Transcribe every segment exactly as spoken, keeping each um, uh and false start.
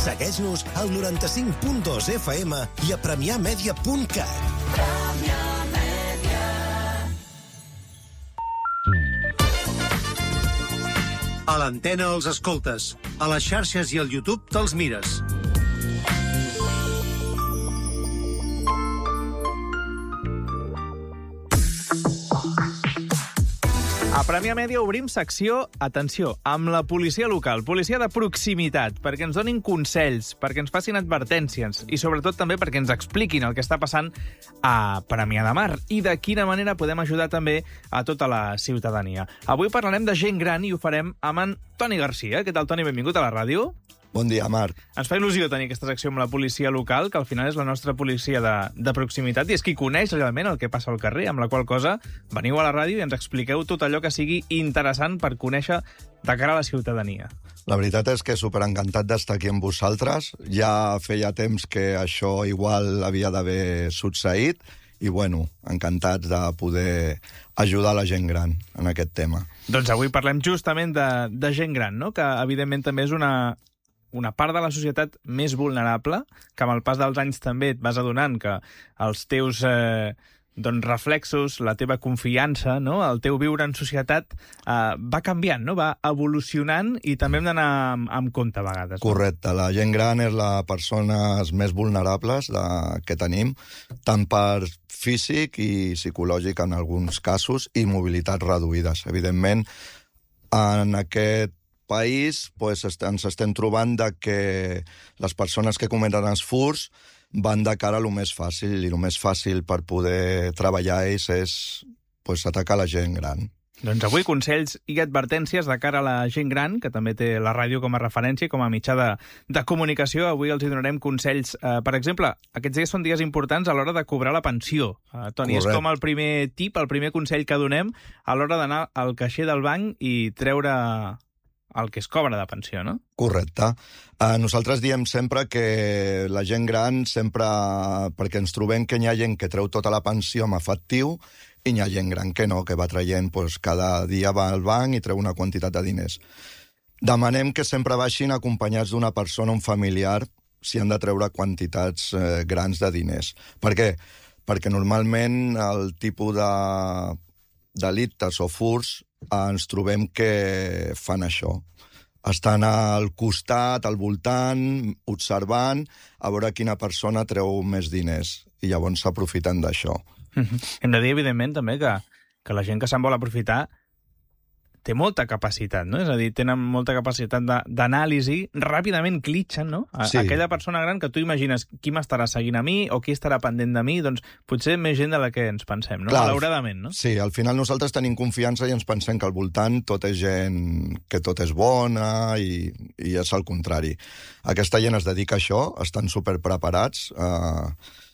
Segueix-nos al noranta-cinc punt dos F M i a premià media punt cat. A l'antena els escoltes, a les xarxes i al YouTube te'ls mires. A Premià Mèdia obrim secció, atenció, amb la policia local, policia de proximitat, perquè ens donin consells, perquè ens facin advertències i sobretot també perquè ens expliquin el que està passant a Premià de Mar i de quina manera podem ajudar també a tota la ciutadania. Avui parlarem de gent gran i ho farem amb en Toni Garcia. Què tal, Toni? Benvingut a la ràdio. Bon dia, Marc. Ens fa il·lusió tenir aquesta secció amb la policia local, que al final és la nostra policia de, de proximitat i és qui coneix realment el que passa al carrer, amb la qual cosa veniu a la ràdio i ens expliqueu tot allò que sigui interessant per conèixer de cara a la ciutadania. La veritat és que superencantat d'estar aquí amb vosaltres. Ja feia temps que això igual havia d'haver succeït i, bueno, encantats de poder ajudar la gent gran en aquest tema. Doncs avui parlem justament de, de gent gran, no? Que evidentment també és una... una part de la societat més vulnerable, que amb el pas dels anys també et vas adonant que els teus eh, doncs reflexos, la teva confiança, no? El teu viure en societat eh, va canviant, no? Va evolucionant i també hem d'anar amb, amb compte a vegades. No? Correcte. La gent gran és la persones més vulnerables de, que tenim, tant per físic i psicològic en alguns casos, i mobilitats reduïdes. Evidentment, en aquest país pues, ens estem trobant de que les persones que cometen els furts van de cara a lo més fàcil, i el més fàcil per poder treballar ells és pues, atacar la gent gran. Doncs avui consells i advertències de cara a la gent gran, que també té la ràdio com a referència, com a mitjà de, de comunicació. Avui els hi donarem consells. Eh, per exemple, aquests dies són dies importants a l'hora de cobrar la pensió. Eh, Toni, Correcte. És com el primer tip, el primer consell que donem a l'hora d'anar al caixer del banc i treure el que es cobra de pensió, no? Correcte. Uh, nosaltres diem sempre que la gent gran sempre... perquè ens trobem que hi ha gent que treu tota la pensió amb efectiu i hi ha gent gran que no, que va traient, pues, cada dia va al banc i treu una quantitat de diners. Demanem que sempre baixin acompanyats d'una persona, un familiar, si han de treure quantitats eh, grans de diners. Per què? Perquè normalment el tipus de delictes o furts ens trobem que fan això. Estan al costat, al voltant, observant, a veure quina persona treu més diners. I llavors s'aprofiten d'això. Mm-hmm. Hem de dir, evidentment, també que, que la gent que se'n vol aprofitar té molta capacitat, no? És a dir, tenen molta capacitat d'anàlisi, ràpidament clitxen, no? A, sí. Aquella persona gran que tu imagines qui m'estarà seguint a mi o qui estarà pendent de mi, doncs potser més gent de la que ens pensem, no? Clar, malauradament, no? Sí, al final nosaltres tenim confiança i ens pensem que al voltant tot és gent que tot és bona i, i és el contrari. Aquesta gent es dedica a això, estan superpreparats, eh,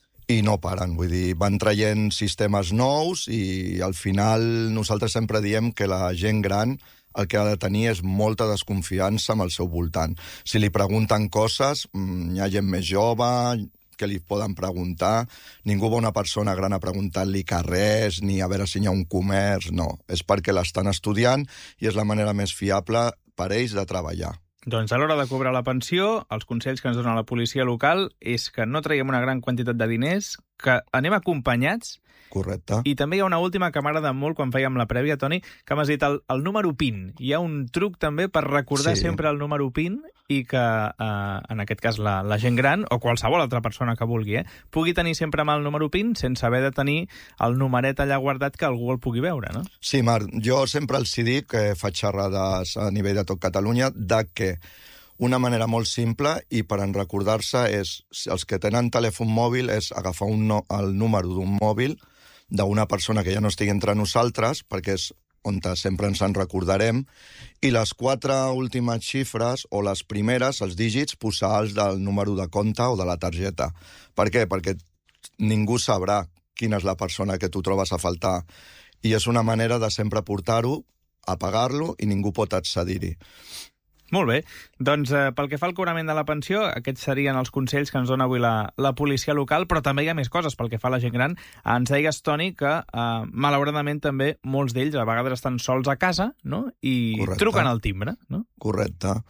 i no paren, vull dir, van traient sistemes nous i al final nosaltres sempre diem que la gent gran el que ha de tenir és molta desconfiança amb el seu voltant. Si li pregunten coses, hi ha gent més jove que li poden preguntar, ningú va una persona gran a preguntar-li que res, ni a veure si hi ha un comerç, no. És perquè l'estan estudiant i és la manera més fiable per ells de treballar. Doncs a l'hora de cobrar la pensió, els consells que ens dona la policia local és que no traiem una gran quantitat de diners, que anem acompanyats. Correcte. I també hi ha una última que m'agrada molt quan fèiem la prèvia, Toni, que m'has dit el, el número PIN. Hi ha un truc també per recordar sí. sempre el número PIN i que, eh, en aquest cas, la, la gent gran, o qualsevol altra persona que vulgui, eh, pugui tenir sempre amb el número PIN sense haver de tenir el numeret allà guardat que algú el pugui veure, no? Sí, Marc, jo sempre els dic, que faig xerrades a nivell de tot Catalunya, de que una manera molt simple i per en recordar-se és, els que tenen telèfon mòbil, és agafar un no, el número d'un mòbil d'una persona que ja no estigui entre nosaltres, perquè és on sempre ens en recordarem, i les quatre últimes xifres, o les primeres, els dígits, posar-los del número de compte o de la targeta. Per què? Perquè ningú sabrà quina és la persona que tu trobes a faltar. I és una manera de sempre portar-ho, apagar-lo, i ningú pot accedir-hi. Molt bé. Doncs eh, pel que fa al cobrament de la pensió, aquests serien els consells que ens dona avui la, la policia local, però també hi ha més coses pel que fa a la gent gran. Ens deies, Toni, que eh, malauradament també molts d'ells a vegades estan sols a casa, no? I Correcte. Truquen al timbre, no? Correcte.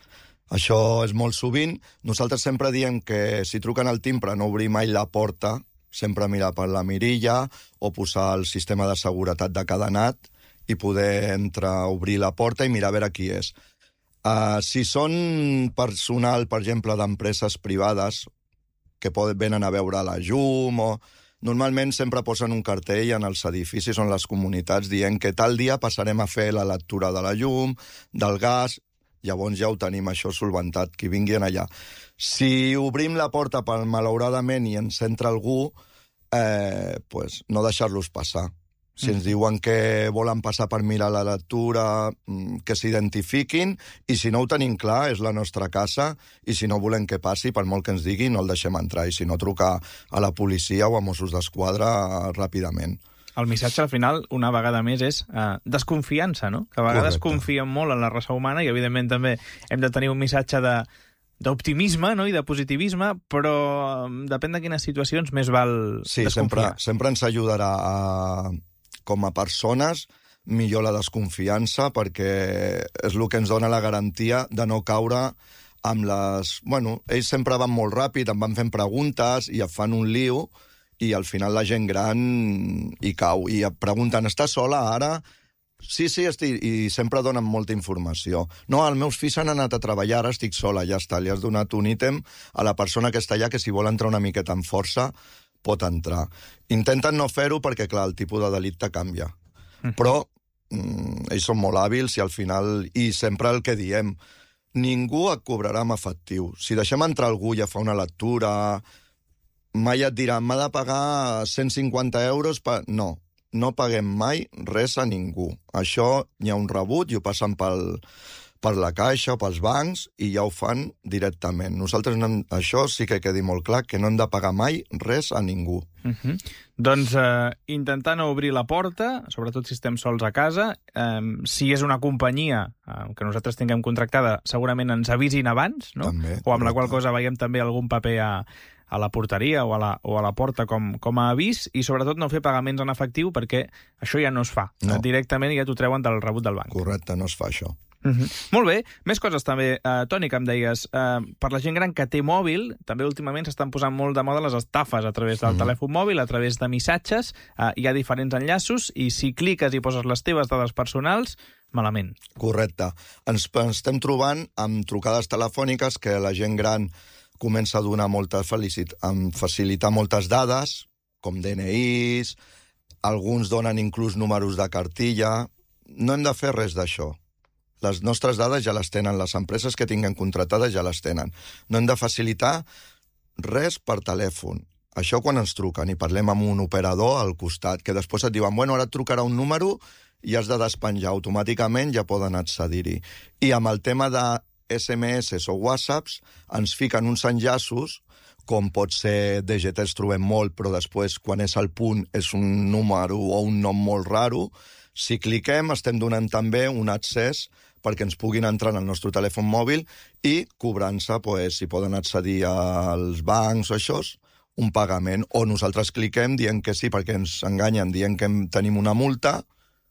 Això és molt sovint. Nosaltres sempre diem que si truquen al timbre no obrir mai la porta, sempre mirar per la mirilla o posar el sistema de seguretat de cadenat i poder entrar, obrir la porta i mirar a veure qui és. Uh, si són personal, per exemple, d'empreses privades que poden, venen a veure la llum o... Normalment sempre posen un cartell en els edificis o en les comunitats dient que tal dia passarem a fer la lectura de la llum, del gas... Llavors ja ho tenim, això solventat, qui vingui allà. Si obrim la porta per malauradament i ens entra algú, eh, pues no deixar-los passar. Si ens diuen que volen passar per mirar la lectura, que s'identifiquin, i si no ho tenim clar, és la nostra casa, i si no volem que passi, per molt que ens digui, no el deixem entrar, i si no, trucar a la policia o a Mossos d'Esquadra ràpidament. El missatge, al final, una vegada més, és uh, desconfiança, no? Que a vegades Correcte. confiem molt en la raça humana i, evidentment, també hem de tenir un missatge de d'optimisme, no?, i de positivisme, però um, depèn de quines situacions més val sí, desconfiar. sempre, sempre ens ajudarà a, com a persones, millor la desconfiança, perquè és el que ens dona la garantia de no caure amb les... Bueno, ells sempre van molt ràpid, em van fent preguntes i et fan un lío, i al final la gent gran hi cau. I et pregunten, estàs sola ara? Sí, sí, estic... i sempre donen molta informació. No, els meus fills han anat a treballar, ara estic sola, ja està. Li has donat un ítem a la persona que està allà, que si vol entrar una miqueta en força, pot entrar. Intenten no fer-ho perquè, clar, el tipus de delicte canvia. Mm. Però mm, ells són molt hàbils i al final... I sempre el que diem, ningú et cobrarà amb efectiu. Si deixem entrar algú i ja fa una lectura... Mai et diran, m'ha de pagar cent cinquanta euros... Per... No, no paguem mai res a ningú. Això hi ha un rebut i ho passen pel, per la caixa o pels bancs i ja ho fan directament. Nosaltres, no hem... això sí que quedi molt clar, que no hem de pagar mai res a ningú. Uh -huh. Doncs eh, intentar no obrir la porta, sobretot si estem sols a casa. Eh, si és una companyia eh, que nosaltres tinguem contractada, segurament ens avisin abans, no? També, o amb la correcte. qual cosa veiem també algun paper a, a la porteria o a la, o a la porta com, com a avís, i sobretot no fer pagaments en efectiu perquè això ja no es fa. No. Directament ja t'ho treuen del rebut del banc. Correcte, no es fa això. Uh -huh. Molt bé. Més coses també, uh, Toni, que em deies. Uh, per la gent gran que té mòbil, també últimament s'estan posant molt de moda les estafes a través del uh -huh. telèfon mòbil, a través de missatges. Uh, hi ha diferents enllaços i si cliques i poses les teves dades personals, malament. Correcte. Ens, ens estem trobant amb trucades telefòniques que la gent gran comença a donar molta felicit, a facilitar moltes dades, com D N Is, alguns donen inclús números de cartilla. No hem de fer res d'això. Les nostres dades ja les tenen, les empreses que tinguen contratades ja les tenen. No hem de facilitar res per telèfon. Això quan ens truquen i parlem amb un operador al costat, que després et diuen, bueno, ara et trucarà un número i has de despenjar. Automàticament ja poden accedir-hi. I amb el tema de S M S o WhatsApps ens fiquen uns enllaços, com pot ser D G T, els trobem molt, però després, quan és el punt, és un número o un nom molt raro. Si cliquem, estem donant també un accés perquè ens puguin entrar en el nostre telèfon mòbil i cobrant-se, pues, si poden accedir als bancs o això, un pagament. O nosaltres cliquem dient que sí, perquè ens enganyen, dient que tenim una multa,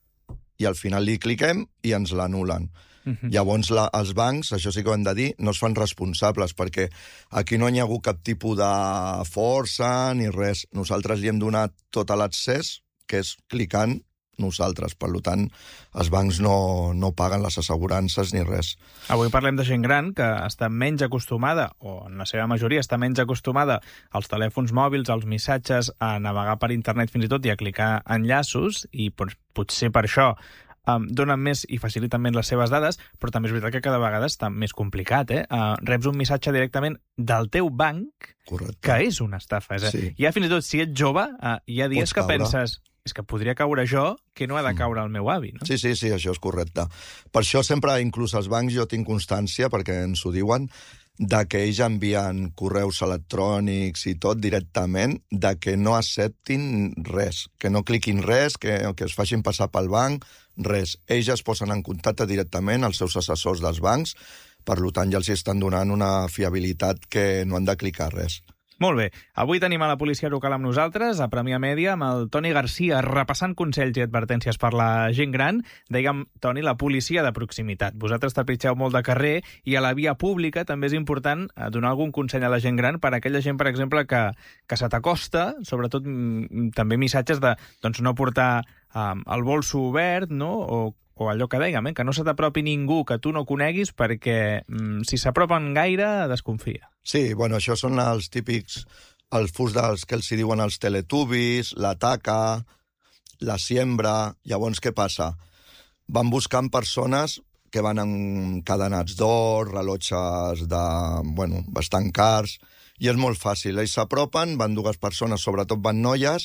i al final li cliquem i ens l'anulen. Uh-huh. Llavors, la, els bancs, això sí que ho hem de dir, no es fan responsables, perquè aquí no hi ha hagut cap tipus de força ni res. Nosaltres li hem donat tot l'accés, que és clicant nosaltres. Per tant, els bancs no, no paguen les assegurances ni res. Avui parlem de gent gran que està menys acostumada, o en la seva majoria està menys acostumada als telèfons mòbils, als missatges, a navegar per internet fins i tot i a clicar enllaços, i potser per això Um, donen més i faciliten més les seves dades, però també és veritat que cada vegada està més complicat, eh? Uh, reps un missatge directament del teu banc, correcte, que és una estafa. És, sí. Ja fins i tot si ets jove, uh, hi ha dies Pots que caure. penses, és que podria caure jo, que no ha de caure el meu avi, no? Sí, sí, sí, això és correcte. Per això sempre, inclús els bancs, jo tinc constància, perquè ens ho diuen, de que ells envien correus electrònics i tot directament, de que no acceptin res, que no cliquin res, que, que es facin passar pel banc, res. Ells es posen en contacte directament als seus assessors dels bancs, per tant ja els estan donant una fiabilitat que no han de clicar res. Molt bé. Avui tenim a la policia local amb nosaltres, a Premià Mèdia, amb el Toni Garcia, repassant consells i advertències per la gent gran. Dèiem, Toni, la policia de proximitat. Vosaltres trepitgeu molt de carrer i a la via pública també és important donar algun consell a la gent gran per a aquella gent, per exemple, que, que se t'acosta, sobretot m, també missatges de doncs, no portar um, el bolso obert, no?, o o allò que dèiem, eh? que no se t'apropi ningú que tu no coneguis perquè mm, si s'apropen gaire, desconfia. Sí, bueno, això són els típics, els furs dels que els hi diuen els teletubis, la taca, la siembra. Llavors, què passa? Van buscant persones que van encadenats d'or, rellotges de, bueno, bastant cars, i és molt fàcil. Ells s'apropen, van dues persones, sobretot van noies,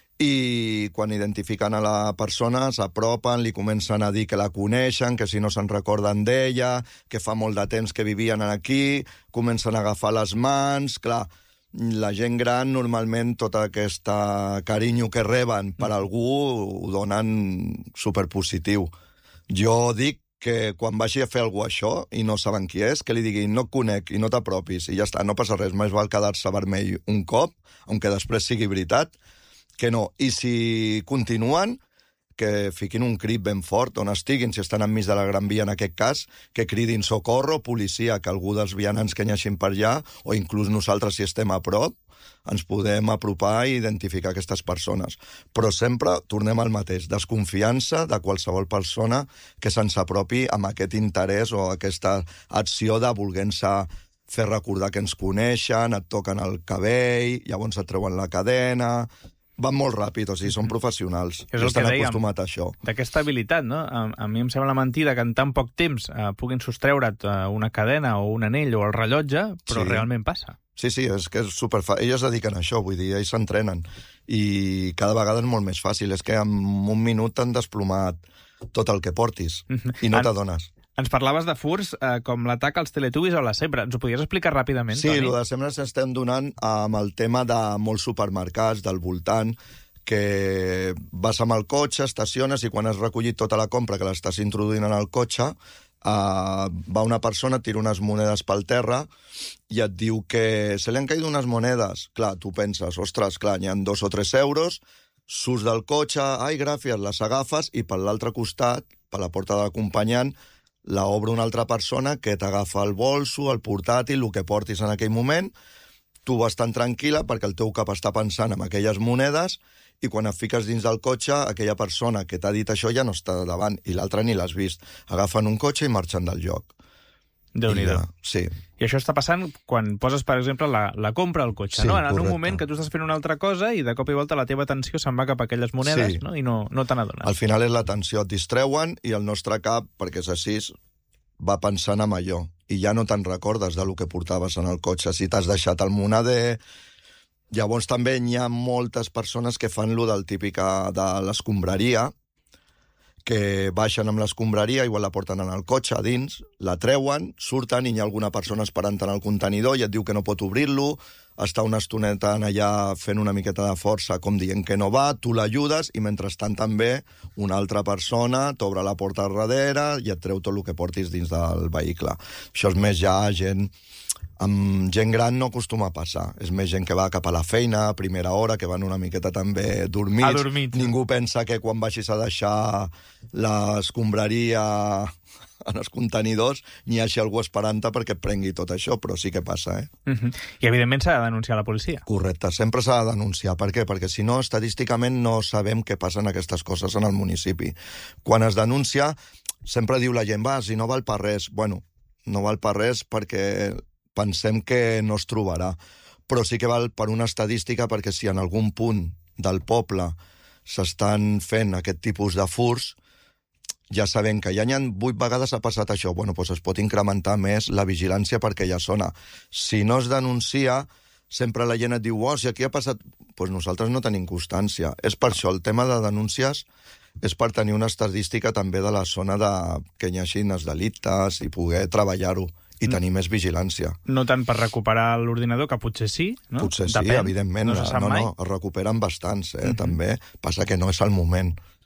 i quan identifiquen a la persona s'apropen, li comencen a dir que la coneixen, que si no se'n recorden d'ella, que fa molt de temps que vivien aquí, comencen a agafar les mans. Clar, la gent gran normalment tot aquest carinyo que reben per algú ho donen superpositiu. Jo dic que quan vagi a fer alguna cosa això i no saben qui és, que li diguin no et conec i no t'apropis i ja està, no passa res, més val quedar-se vermell un cop, aunque després sigui veritat, que no. I si continuen, que fiquin un crit ben fort on estiguin, si estan enmig de la Gran Via en aquest cas, que cridin socorro, policia, que algú dels vianants que n'hi per allà, o inclús nosaltres si estem a prop, ens podem apropar i identificar aquestes persones. Però sempre tornem al mateix, desconfiança de qualsevol persona que se'ns apropi amb aquest interès o aquesta acció de voler-se fer recordar que ens coneixen, et toquen el cabell, llavors et treuen la cadena. Van molt ràpid, o sigui, són professionals. És el estan que dèiem, acostumat a això. D'aquesta habilitat, no? A, a mi em sembla mentida que en tan poc temps eh, puguin sostreure't eh, una cadena o un anell o el rellotge, però Sí. realment passa. Sí, sí, és que és superfàcil. Ells es dediquen a això, vull dir, ells s'entrenen. I cada vegada és molt més fàcil. És que en un minut t'han desplomat tot el que portis i no En- t'adones. Ens parlaves de furs eh, com l'atac als teletubis o la sembra. Ens ho podries explicar ràpidament, Sí, Toni? el de sempre s'estem donant amb el tema de molts supermercats, del voltant, que vas amb el cotxe, estaciones, i quan has recollit tota la compra que l'estàs introduint en el cotxe, uh, va una persona, tira unes monedes pel terra i et diu que se li han caído unes monedes. Clar, tu penses, ostres, clar, n'hi ha dos o tres euros, surts del cotxe, ai, gràcies, les agafes, i per l'altre costat, per la porta de l'acompanyant, la obre una altra persona que t'agafa el bolso, el portàtil, el que portis en aquell moment, tu vas tan tranquil·la perquè el teu cap està pensant en aquelles monedes i quan et fiques dins del cotxe, aquella persona que t'ha dit això ja no està davant i l'altra ni l'has vist. Agafen un cotxe i marxen del lloc. Déu-n'hi-do. I, sí. I això està passant quan poses, per exemple, la, la compra al cotxe, Sí, no? En un correcte. moment que tu estàs fent una altra cosa i de cop i volta la teva atenció se'n va cap a aquelles monedes, Sí. no? I no, no te n'adones. Al final és l'atenció, et distreuen i el nostre cap, perquè és així, va pensant en allò. I ja no te'n recordes del que portaves en el cotxe. Si t'has deixat el monader... Llavors també hi ha moltes persones que fan lo del típic de l'escombraria, que baixen amb l'escombraria, igual la porten en el cotxe a dins, la treuen, surten i hi ha alguna persona esperant en el contenidor i et diu que no pot obrir-lo, està una estoneta allà fent una miqueta de força com dient que no va, tu l'ajudes i mentrestant també una altra persona t'obre la porta al darrere i et treu tot el que portis dins del vehicle. Això és més ja gent... Amb gent gran no acostuma a passar. És més gent que va cap a la feina a primera hora, que van una miqueta també dormits. Adormits. Ningú pensa que quan vagis a deixar l'escombraria en els contenidors n'hi hagi algú esperant-te perquè et prengui tot això, però sí que passa, eh? Uh -huh. I, evidentment, s'ha de denunciar a la policia. Correcte, sempre s'ha de denunciar. Per què? Perquè si no, estadísticament no sabem què passen aquestes coses en el municipi. Quan es denuncia, sempre diu la gent, va, si no val per res. Bueno, no val per res perquè pensem que no es trobarà. Però sí que val per una estadística perquè si en algun punt del poble s'estan fent aquest tipus de furs, ja sabem que ja n'hi ha vuit vegades ha passat això. Bueno, doncs es pot incrementar més la vigilància perquè ja sona. Si no es denuncia, sempre la gent et diu, oh, si aquí ha passat... Doncs pues nosaltres no tenim constància. És per això, el tema de denúncies és per tenir una estadística també de la zona de que hi hagi els delictes i poder treballar-ho i tenir més vigilància. No tant per recuperar l'ordinador, que potser sí, no? Potser sí, Depèn. evidentment. No se sap no, mai. no, es recuperen bastants, eh, Mhm. també. Passa que no és el moment.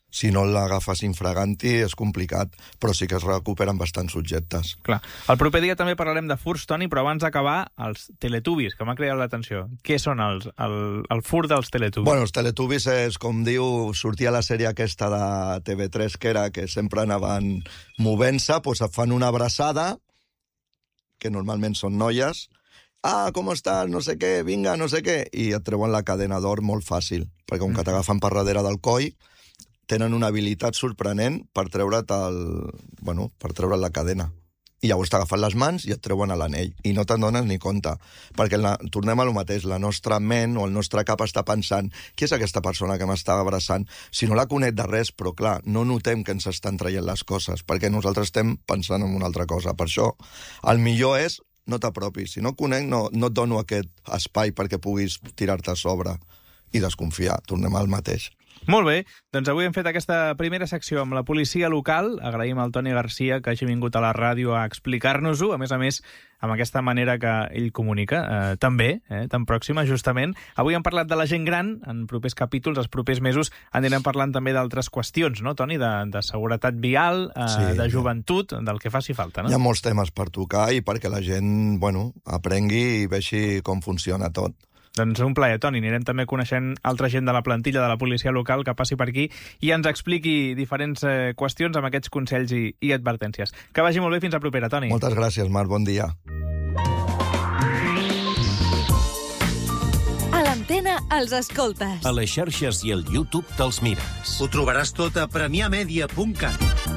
Si no l'agafes infraganti és complicat, però sí que es recuperen bastants subjectes. Clar. El proper dia també parlarem de furts, Toni, però abans d'acabar, els Teletubbies, que m'ha cridat l'atenció. Què són els, el, el furt dels Teletubbies? Bueno, els Teletubbies és, com diu, sortia la sèrie aquesta de T V tres, que era que sempre anaven movent-se, doncs et fan una abraçada, que normalment són noies, ah, com estàs, no sé què, vinga, no sé què, i et treuen la cadena d'or molt fàcil, perquè com que t'agafen per darrere del coll, tenen una habilitat sorprenent per treure't el... bueno, per treure't la cadena. I llavors t'agafen les mans i et treuen a l'anell. I no te'n dones ni compte. Perquè la... tornem a lo mateix, la nostra ment o el nostre cap està pensant qui és aquesta persona que m'està abraçant? Si no la conec de res, però clar, no notem que ens estan traient les coses, perquè nosaltres estem pensant en una altra cosa. Per això, el millor és no t'apropis. Si no conec, no, no et dono aquest espai perquè puguis tirar-te a sobre i desconfiar. Tornem al mateix. Molt bé, doncs avui hem fet aquesta primera secció amb la policia local. Agraïm al Toni Garcia que hagi vingut a la ràdio a explicar-nos-ho, a més a més, amb aquesta manera que ell comunica, eh, també, eh, tan pròxima, justament. Avui hem parlat de la gent gran, en propers capítols, els propers mesos, anirem parlant també d'altres qüestions, no, Toni? De, de seguretat vial, eh, sí, de joventut, del que faci falta, no? Hi ha molts temes per tocar i perquè la gent, bueno, aprengui i vegi com funciona tot. Doncs un plaer, Toni. Anirem també coneixent altra gent de la plantilla de la policia local que passi per aquí i ens expliqui diferents eh, qüestions amb aquests consells i, i advertències. Que vagi molt bé, fins a propera, Toni. Moltes gràcies, Marc. Bon dia. A l'antena els escoltes. A les xarxes i al YouTube te'ls mires. Ho trobaràs tot a premià media punt cat.